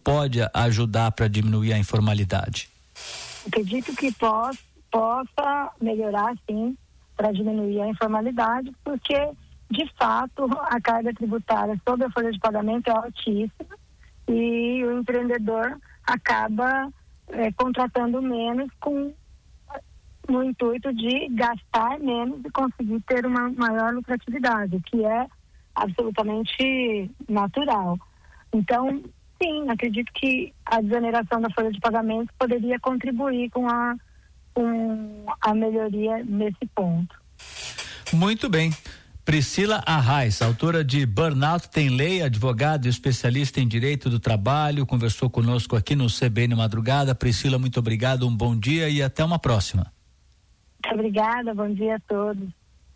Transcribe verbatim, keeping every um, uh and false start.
pode ajudar para diminuir a informalidade? Acredito que possa, possa melhorar, sim, para diminuir a informalidade, porque, de fato, a carga tributária sobre a folha de pagamento é altíssima e o empreendedor acaba é, contratando menos com, no intuito de gastar menos e conseguir ter uma maior lucratividade, que é absolutamente natural. Então, sim, acredito que a desoneração da folha de pagamento poderia contribuir com a, com a melhoria nesse ponto. Muito bem. Priscila Arraes, autora de Burnout Tem Lei, advogada e especialista em direito do trabalho, conversou conosco aqui no C B N Madrugada. Priscila, muito obrigado, um bom dia e até uma próxima. Muito obrigada, bom dia a todos.